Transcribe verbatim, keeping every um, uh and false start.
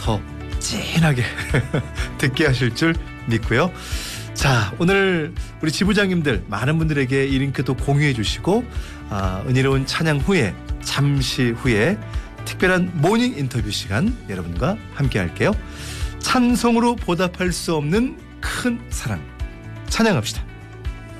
더 진하게 듣게 하실 줄 믿고요. 자, 오늘 우리 지부장님들 많은 분들에게 이 링크도 공유해 주시고 아, 은혜로운 찬양 후에 잠시 후에 특별한 모닝 인터뷰 시간 여러분과 함께 할게요. 찬송으로 보답할 수 없는 큰 사랑 찬양합시다.